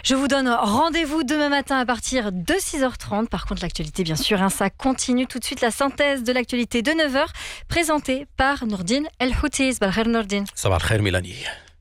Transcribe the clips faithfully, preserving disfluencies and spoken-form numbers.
Je vous donne rendez-vous demain matin à partir de six heures trente. Par contre, l'actualité, bien sûr, hein, ça continue. Tout de suite, la synthèse de l'actualité de neuf heures, présentée par Nourdine El Houthi. Sabah al-khair Nourdine. Sabah al-khair Milani.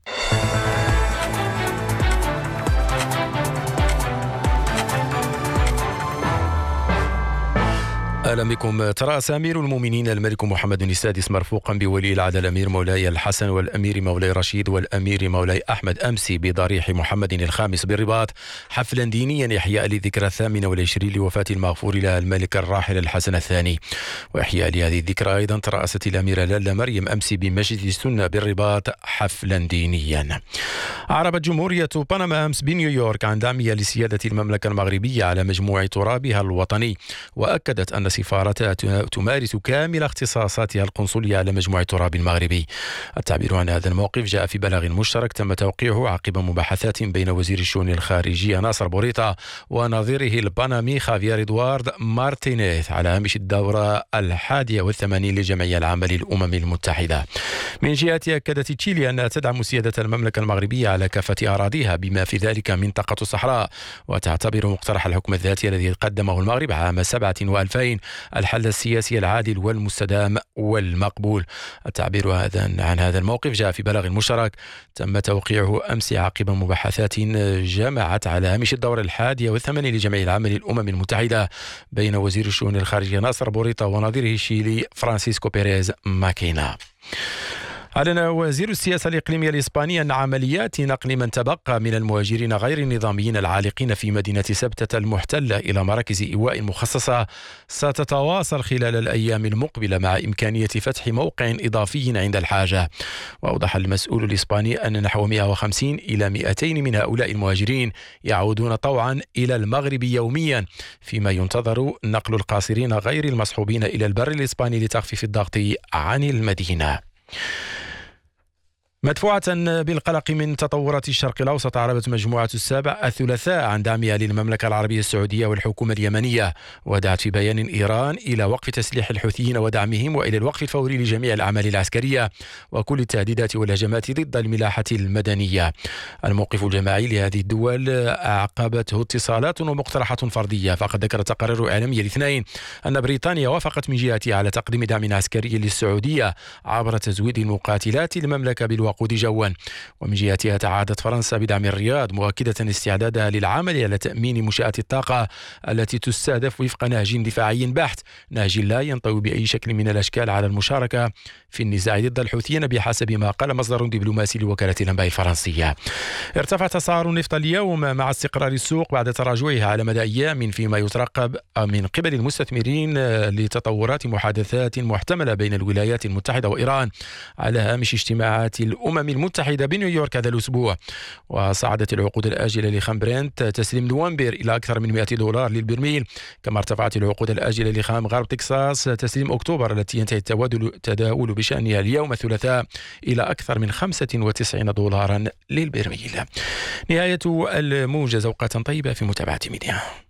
أهلا بكم. ترأس أمير المؤمنين الملك محمد السادس مرفوقا بولي العهد الأمير مولاي الحسن والأمير مولاي رشيد والأمير مولاي أحمد أمس بضريح محمد الخامس بالرباط حفلا دينيا إحياء للذكرى الثامنة والعشرين لوفاة المغفور لها الملك الراحل الحسن الثاني. وإحياء لهذه الذكرى أيضا ترأست الأميرة لالا مريم أمس بمسجد السنة بالرباط حفلا دينيا. أعربت جمهورية بنما أمس بنيويورك عن دعمها لسيادة المملكة المغربية على مجموع ترابها الوطني، وأكدت أن سفارتها تمارس كامل اختصاصاتها القنصلية على مجموع التراب المغربي. التعبير عن هذا الموقف جاء في بلاغ مشترك تم توقيعه عقب مباحثات بين وزير الشؤون الخارجية ناصر بوريطة ونظيره البنمي خافير إدوارد مارتينيز على هامش الدورة الحادية والثمانين للجمعية العامة للأمم المتحدة. من جهتها أكدت تشيلي أنها تدعم سيادة المملكة المغربية على كافة أراضيها بما في ذلك منطقة الصحراء، وتعتبر مقترح الحكم الذاتي الذي قدمه المغرب عام سبعة وألفين الحل السياسي العادل والمستدام والمقبول. التعبير عن هذا الموقف جاء في بلاغ مشترك تم توقيعه أمس عقب مباحثات جمعت على هامش الدورة الحادية والثمانين للجمعية العامة للأمم المتحدة بين وزير الشؤون الخارجية ناصر بوريطة ونظيره الشيلي فرانسيسكو بيريز ماكينا. أعلن وزير السياسة الإقليمية الإسباني أن عمليات نقل من تبقى من المهاجرين غير النظاميين العالقين في مدينة سبتة المحتلة إلى مراكز إيواء مخصصة ستتواصل خلال الأيام المقبلة مع إمكانية فتح موقع إضافي عند الحاجة. وأوضح المسؤول الإسباني أن نحو مئة وخمسين إلى مئتين من هؤلاء المهاجرين يعودون طوعا إلى المغرب يوميا، فيما ينتظر نقل القاصرين غير المصحوبين إلى البر الإسباني لتخفيف الضغط عن المدينة. مدفوعة بالقلق من تطورات الشرق الأوسط، أعربت مجموعة السابع الثلاثاء عن دعمها للمملكة العربية السعودية والحكومة اليمنية، ودعت في بيان إيران إلى وقف تسليح الحوثيين ودعمهم وإلى الوقف الفوري لجميع الأعمال العسكرية وكل التهديدات والهجمات ضد الملاحة المدنية. الموقف الجماعي لهذه الدول أعقبته اتصالات ومقترحات فردية، فقد ذكرت تقارير إعلامية الاثنين أن بريطانيا وافقت من جهتها على تقديم دعم عسكري للسعودية عبر تزويد المقاتلات المملكة بالوقود جوا. ومن جهتها تعهدت فرنسا بدعم الرياض مؤكدة استعدادها للعمل على تأمين منشآت الطاقة التي تستهدف وفق نهج دفاعي بحت، نهج لا ينطوي بأي شكل من الأشكال على المشاركة في النزاع ضد الحوثيين بحسب ما قال مصدر دبلوماسي لوكالة الأنباء الفرنسية. ارتفعت أسعار النفط اليوم مع استقرار السوق بعد تراجعها على مدى أيام، فيما يترقب من قبل المستثمرين لتطورات محادثات محتملة بين الولايات المتحدة وإيران على هامش اجتماعات الأمم المتحدة بنيويورك هذا الأسبوع. وصعدت العقود الآجلة لخام برنت تسليم نوفمبر إلى أكثر من مئة دولار للبرميل، كما ارتفعت العقود الآجلة لخام غرب تكساس تسليم أكتوبر التي ينتهي التداول بشأنها اليوم الثلاثاء إلى أكثر من خمسة وتسعين دولارا للبرميل. نهاية الموجز، أوقات طيبة في متابعة ميديا.